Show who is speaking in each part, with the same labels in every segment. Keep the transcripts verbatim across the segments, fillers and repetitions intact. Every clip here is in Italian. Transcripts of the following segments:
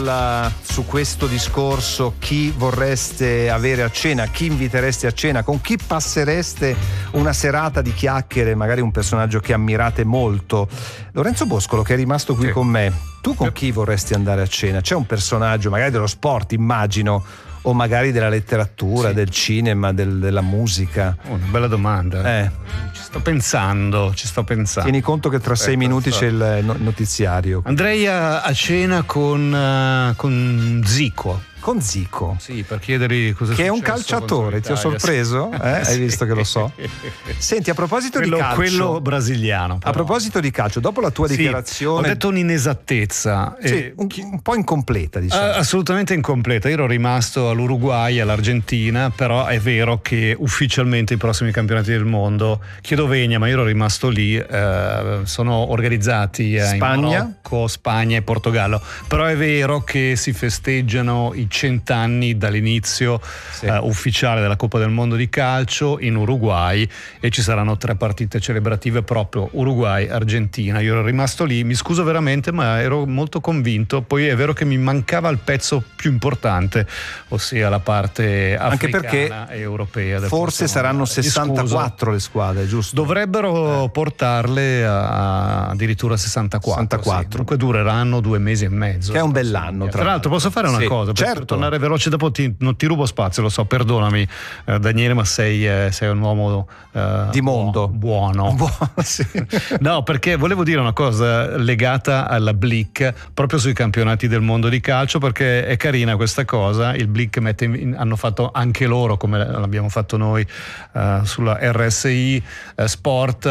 Speaker 1: La, su questo discorso, chi vorreste avere a cena, chi invitereste a cena, con chi passereste una serata di chiacchiere, magari un personaggio che ammirate molto. Lorenzo Boscolo, che è rimasto qui sì. con me, tu con chi vorresti andare a cena? C'è un personaggio magari dello sport, immagino, o magari della letteratura, sì. del cinema, del, della musica?
Speaker 2: Oh, una bella domanda.
Speaker 1: Eh.
Speaker 2: Ci sto pensando, ci sto pensando.
Speaker 1: Tieni conto che tra sei minuti c'è il notiziario.
Speaker 2: Andrei a, a cena con, uh, con Zico.
Speaker 1: Con Zico?
Speaker 2: Sì, per chiedergli cosa è
Speaker 1: che è un
Speaker 2: successo
Speaker 1: calciatore, ti ho sorpreso? Eh?
Speaker 2: Sì.
Speaker 1: Hai visto che lo so? Senti, a proposito
Speaker 2: quello,
Speaker 1: di calcio,
Speaker 2: quello brasiliano però.
Speaker 1: A proposito di calcio, dopo la tua
Speaker 2: sì,
Speaker 1: dichiarazione,
Speaker 2: ho detto un'inesattezza,
Speaker 1: sì,
Speaker 2: eh,
Speaker 1: un, un po' incompleta, diciamo.
Speaker 2: Uh, assolutamente incompleta. Io ero rimasto all'Uruguay, all'Argentina, però è vero che ufficialmente i prossimi campionati del mondo, chiedo venia, ma io ero rimasto lì, uh, sono organizzati uh,
Speaker 1: Spagna,
Speaker 2: in Marocco, Spagna e Portogallo, però è vero che si festeggiano i cent'anni dall'inizio sì. uh, ufficiale della Coppa del Mondo di calcio in Uruguay, e ci saranno tre partite celebrative proprio Uruguay-Argentina. Io ero rimasto lì, mi scuso veramente, ma ero molto convinto. Poi è vero che mi mancava il pezzo più importante, ossia la parte africana
Speaker 1: anche perché
Speaker 2: e europea del
Speaker 1: forse saranno sessantaquattro le squadre, giusto?
Speaker 2: Dovrebbero
Speaker 1: eh.
Speaker 2: portarle a, addirittura sessantaquattro,
Speaker 1: sessantaquattro.
Speaker 2: Sì. Dunque dureranno due mesi e mezzo,
Speaker 1: che è un bell'anno. Tra,
Speaker 2: tra l'altro posso fare una
Speaker 1: sì,
Speaker 2: cosa per,
Speaker 1: certo.
Speaker 2: per tornare veloce, dopo ti, non ti rubo spazio, lo so, perdonami eh, Daniele, ma sei, eh, sei un uomo eh,
Speaker 1: di mondo
Speaker 2: buono,
Speaker 1: buono sì.
Speaker 2: No, perché volevo dire una cosa legata alla Blick proprio sui campionati del mondo di calcio, perché è carina questa cosa. Il Blick mette in, hanno fatto anche loro, come l'abbiamo fatto noi uh, sulla R S I uh, Sport,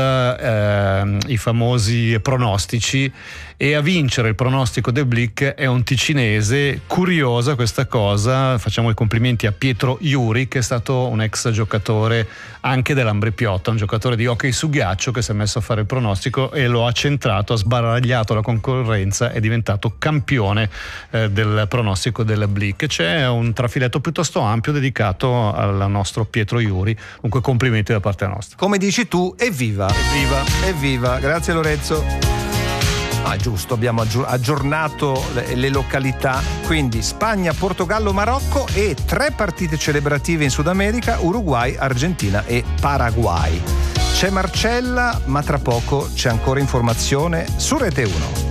Speaker 2: uh, i famosi pronostici, e a vincere il pronostico del Blick è un ticinese. Curiosa questa cosa, facciamo i complimenti a Pietro Iuri, che è stato un ex giocatore anche dell'Ambre Piotta, un giocatore di hockey su ghiaccio che si è messo a fare il pronostico e lo ha centrato, ha sbaragliato la concorrenza, è diventato campione eh, del pronostico del Blick. C'è un trafiletto piuttosto ampio dedicato al nostro Pietro Iuri, comunque complimenti da parte nostra.
Speaker 1: Come dici tu, evviva!
Speaker 2: Evviva!
Speaker 1: Evviva! Grazie Lorenzo. Ah, giusto, abbiamo aggiornato le località, quindi Spagna, Portogallo, Marocco, e tre partite celebrative in Sud America: Uruguay, Argentina e Paraguay. C'è Marcella, ma tra poco c'è ancora informazione su Rete uno.